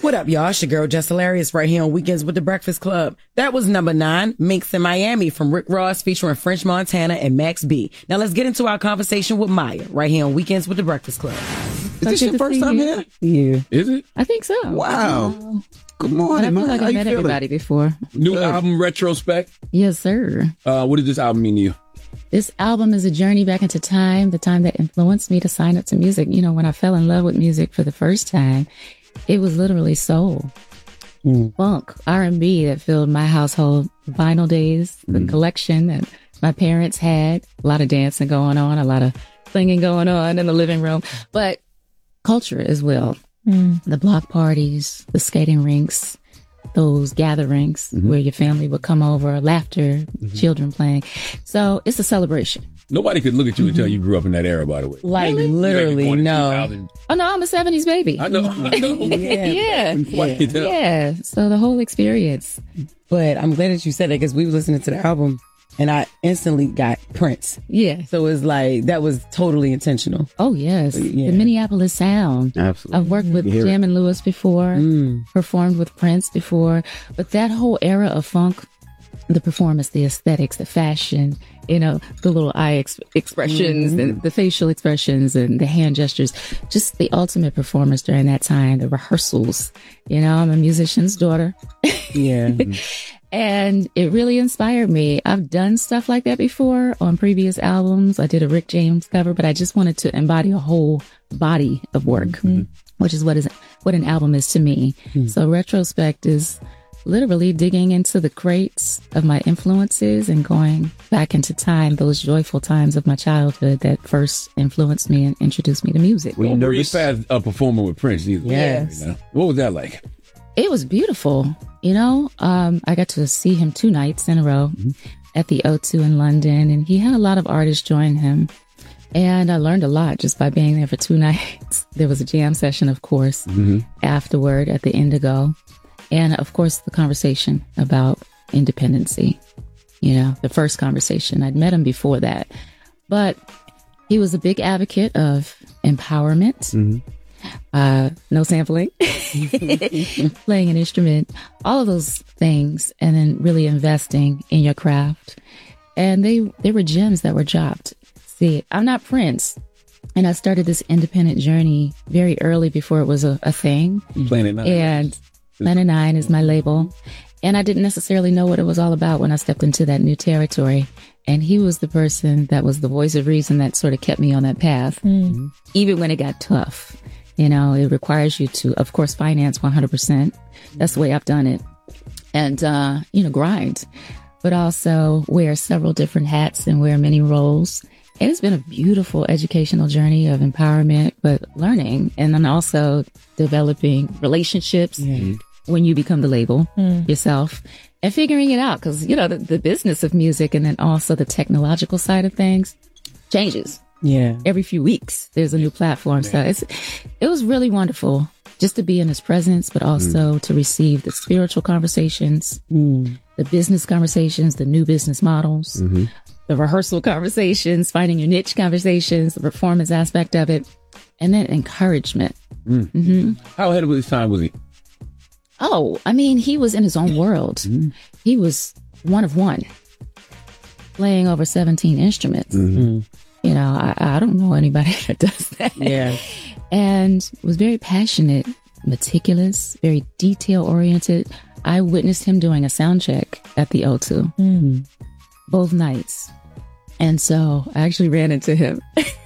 What up, y'all? It's your girl, Jess Hilarious, right here on Weekends with the Breakfast Club. That was number 9, Minx in Miami from Rick Ross featuring French Montana and Max B. Now let's get into our conversation with Maya, right here on Weekends with the Breakfast Club. Is this your first time here? Yeah. Is it? I think so. Wow. Good morning, But I feel like How I've you met feeling? everybody before. New album, Retrospect. Yes, sir. What did this album mean to you? This album is a journey back into time, the time that influenced me to sign up to music. You know, when I fell in love with music for the first time, it was literally soul, funk, R&B that filled my household. Vinyl days, the collection that my parents had, a lot of dancing going on, a lot of singing going on in the living room, but culture as well. The block parties, the skating rinks, those gatherings where your family would come over, laughter, children playing. So it's a celebration. Nobody could look at you and tell you grew up in that era, by the way. Like, literally, no. Oh, no, I'm a 70s baby. I know. Yeah. Why can't you tell? Yeah. So the whole experience. But I'm glad that you said it because we were listening to the album and I instantly got Prince. Yeah. So it was like, that was totally intentional. Oh, yes. Yeah. The Minneapolis sound. Absolutely. I've worked with You hear Jam and Lewis before, performed with Prince before, but that whole era of funk, the performance, the aesthetics, the fashion, you know, the little eye expressions and the facial expressions and the hand gestures, just the ultimate performance during that time, the rehearsals. You know, I'm a musician's daughter. Yeah. And it really inspired me. I've done stuff like that before on previous albums. I did a Rick James cover, but I just wanted to embody a whole body of work, which is what an album is to me. So Retrospect is literally digging into the crates of my influences and going back into time, those joyful times of my childhood that first influenced me and introduced me to music. Were you Don't breathe nervous? fast performing with Prince either. Yes. You know? What was that like? It was beautiful. You know, I got to see him 2 nights in a row at the O2 in London, and he had a lot of artists join him. And I learned a lot just by being there for 2 nights. There was a jam session, of course, afterward at the Indigo. And of course, the conversation about independency, you know, the first conversation. I'd met him before that, but he was a big advocate of empowerment. No sampling, playing an instrument, all of those things, and then really investing in your craft. And they were gems that were dropped. See, I'm not Prince, and I started this independent journey very early before it was a thing. Planet 9. And Planet 9 is my label. And I didn't necessarily know what it was all about when I stepped into that new territory. And he was the person that was the voice of reason that sort of kept me on that path, even when it got tough. You know, it requires you to, of course, finance 100%. That's the way I've done it. And, you know, grind, but also wear several different hats and wear many roles. And it's been a beautiful educational journey of empowerment, but learning and then also developing relationships when you become the label yourself and figuring it out. Because, you know, the business of music and then also the technological side of things changes. Yeah. Every few weeks, there's a new platform. So it was really wonderful just to be in his presence, but also to receive the spiritual conversations, the business conversations, the new business models, the rehearsal conversations, finding your niche conversations, the performance aspect of it, and then encouragement. How ahead of his time was he? Oh, I mean, he was in his own world. He was one of one, playing over 17 instruments. You know, I don't know anybody that does that. Yeah. And was very passionate, meticulous, very detail oriented. I witnessed him doing a sound check at the O2 both nights. And so I actually ran into him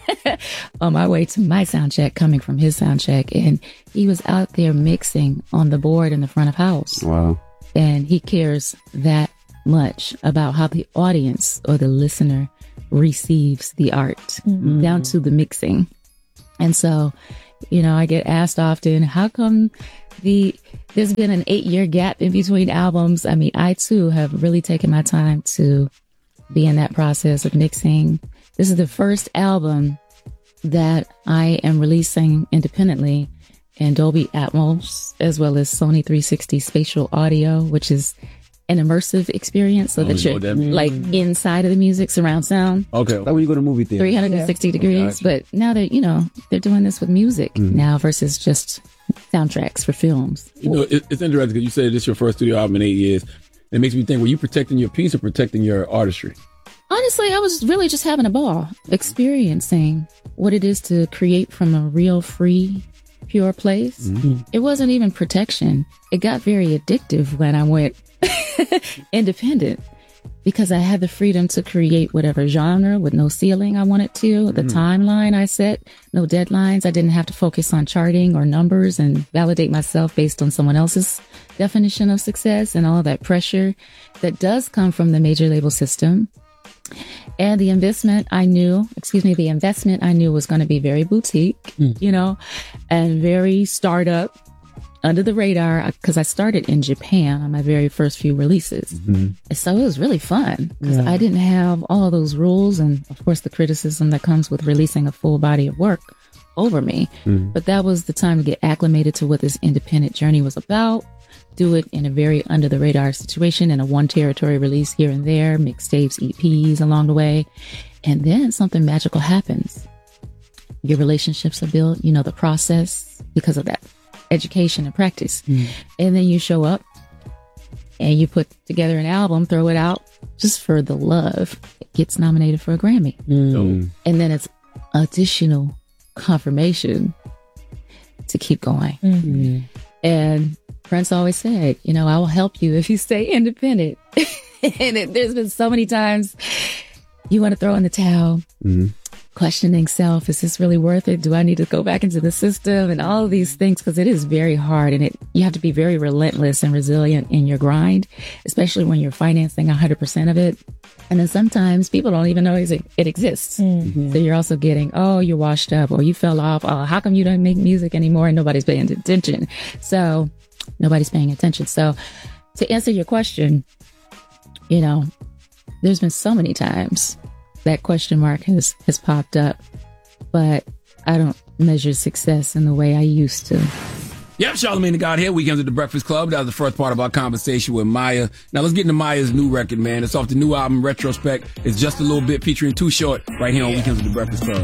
on my way to my sound check, coming from his sound check. And he was out there mixing on the board in the front of house. Wow. And he cares that much about how the audience or the listener receives the art down to the mixing. And so, you know, I get asked often, how come there's been an 8-year gap in between albums? I mean, I too have really taken my time to be in that process of mixing. This is the first album that I am releasing independently in Dolby Atmos, as well as Sony 360 spatial audio, which is an immersive experience so that you're like inside of the music, surround sound. Okay. Like when you go to movie theater. 360 degrees. Gotcha. But now that, you know, they're doing this with music now versus just soundtracks for films. You know, it's interesting because you said this is your first studio album in 8 years. It makes me think, were you protecting your piece or protecting your artistry? Honestly, I was really just having a ball, experiencing what it is to create from a real, free, pure place. Mm-hmm. It wasn't even protection. It got very addictive when I went independent, because I had the freedom to create whatever genre with no ceiling I wanted to. The timeline I set, no deadlines. I didn't have to focus on charting or numbers and validate myself based on someone else's definition of success and all that pressure that does come from the major label system. And the investment I knew was going to be very boutique, you know, and very startup, under the radar, because I started in Japan on my very first few releases. Mm-hmm. So it was really fun because I didn't have all those rules and, of course, the criticism that comes with releasing a full body of work over me. Mm-hmm. But that was the time to get acclimated to what this independent journey was about. Do it in a very under the radar situation, in a one territory release here and there, mixtapes, EPs along the way. And then something magical happens. Your relationships are built, you know, the process because of that education and practice. And then you show up and you put together an album, throw it out just for the love. It gets nominated for a Grammy. And then it's additional confirmation to keep going. And Prince always said, you know, I will help you if you stay independent. And there's been so many times you want to throw in the towel, questioning self. Is this really worth it? Do I need to go back into the system? And all of these things, because it is very hard, and you have to be very relentless and resilient in your grind, especially when you're financing 100% of it. And then sometimes people don't even know it exists. So you're also getting, oh, you're washed up, or you fell off. Oh, how come you don't make music anymore? And nobody's paying attention. So to answer your question, you know, there's been so many times that question mark has popped up, but I don't measure success in the way I used to. Yep, Charlamagne the God here, Weekends at the Breakfast Club. That was the first part of our conversation with Maya. Now let's get into Maya's new record, man. It's off the new album, Retrospect. It's Just a Little Bit featuring Too Short right here on Weekends at the Breakfast Club.